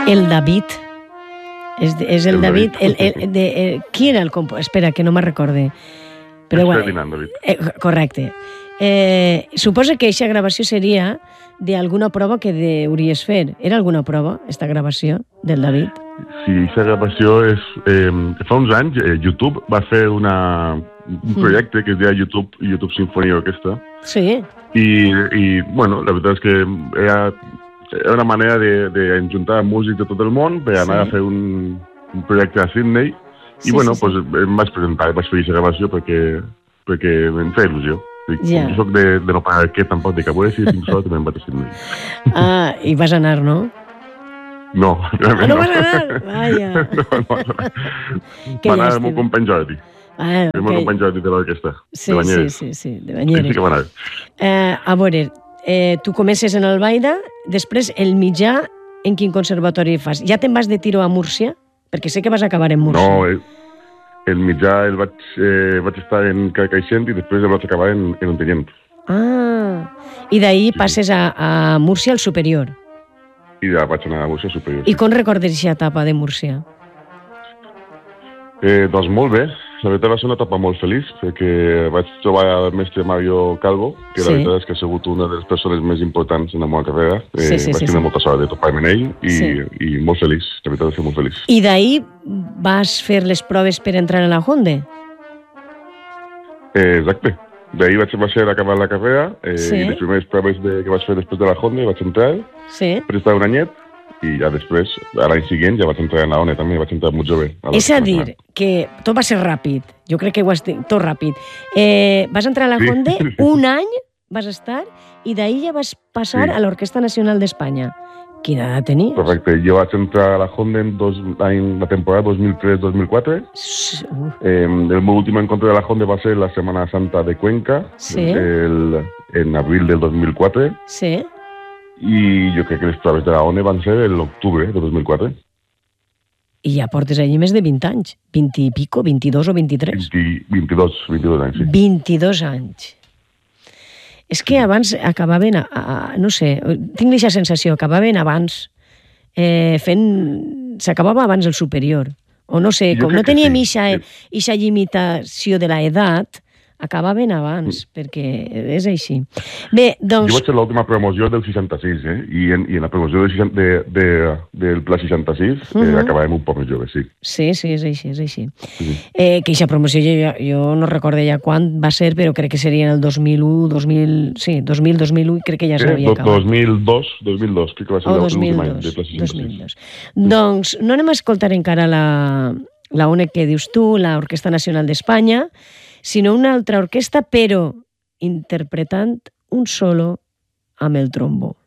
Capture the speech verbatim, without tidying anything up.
El David. És, és el, el David. David. El, el, de, el, qui era el compositor? Espera, que no me'n recorde. Però, és Ferdinand, David. Eh, correcte. Eh, suposa que aquesta gravació seria d'alguna prova que hauries fer. Era alguna prova, esta gravació del David? Sí, aquesta gravació és... Eh, fa uns anys, eh, YouTube va fer una, un projecte mm. que es deia YouTube, YouTube Symphony Orchestra. Sí. I, i, bueno, la veritat és que era, era una manera d'enjuntar músics de tot el món per anar sí. a fer un, un projecte a Sydney. I, sí, bueno, sí, sí. Pues, em vaig presentar, vaig fer aquesta gravació perquè, perquè em feia il·lusió. Ja. Jo soc de, de no pagar aquest, tampoc, de que a veure si tinc sort me'n vaig a Sydney. Ah, i vas anar, no? No, realment no. Ah, no vas anar? Vaja. No, no. Va anar amb un company Jordi. Ah, ok. El meu company Jordi de l'orquestra, sí, de Banyeres. Sí, sí, sí, de Banyeres. Sí que va anar. Eh, a veure, eh, tu comences en el Baida, després el mitjà, en quin conservatori fas? Ja te'n vas de tiro a Múrcia? Perquè sé que vas acabar en Múrcia. No, el, el mitjà el vaig, eh, vaig estar en Carcaixent i després el vaig acabar en, en Ontinyent. Ah, i d'ahir sí. passes a, a Múrcia al superior. I ja vaig anar a Múrcia superior. I com recordes aquesta etapa de Múrcia? Eh, doncs molt bé. La veritat va ser una etapa molt feliç, perquè vaig trobar el mestre Mario Calvo, que sí. la veritat és que ha sigut una de les persones més importants en la meva carrera. Eh, sí, sí, vaig tenir sí, sí. molta sort de topar-me en ell i, sí. i molt feliç. La veritat va ser molt feliç. I d'ahir vas fer les proves per entrar a la Honda? Eh, exacte. D'ahir vaig va ser acabar la carrera eh, sí. i les primeres proves de, que vaig fer després de la Honda vaig entrar, sí. per estar un anyet, i ja després, a l'any següent, ja vaig entrar en la O N E també, vaig entrar molt jove. És a dir, que tot va ser ràpid. Jo crec que ho has dit, tot ràpid. Eh, vas entrar a la sí. Honda, un any vas estar, i d'ahir ja vas passar sí. a l'Orquestra Nacional d'Espanya. Quina edat tenies? Correcte. Jo vaig entrar a la Honda en, dos, en la temporada dos mil tres dos mil quatre. Uh. Eh, el meu últim encontre de la Honda va ser la Setmana Santa de Cuenca, sí. el, en abril del dos mil quatre. Sí. I jo crec que les proves de la O N E van ser l'octubre de dos mil quatre. I ja portes allí més de vint anys. vint i pico, vint-i-dos o vint-i-tres? vint, vint-i-dos, vint-i-dos anys, sí. vint-i-dos anys. És que abans acabaven, a, a, no sé, tinc aquesta sensació, acabaven abans, eh, fent... S'acabava abans el superior. O no sé, jo com no teníem eixa sí. limitació de l'edat, acabaven abans, mm. perquè és així. Bé, doncs... Jo vaig ser l'última promoció del seixanta-sis, eh? I en, i en la promoció del, de, de, del Pla seixanta-sis uh -huh. eh, acabàvem un poc més jove, sí. Sí, sí, és així, és així. Uh -huh. eh, que aquesta promoció jo, jo no recordo ja quan va ser, però crec que seria en el dos mil u, dos mil... Sí, dos mil, dos mil u, crec que ja s'havia eh, acabat. dos mil dos, dos mil dos, crec que va ser l'últim any de Pla seixanta-sis. dos mil dos. Mm. Doncs no anem a escoltar encara la, la O N E que dius tu, l'Orquestra Nacional d'Espanya, sinó una altra orquestra, però interpretant un solo amb el trombó.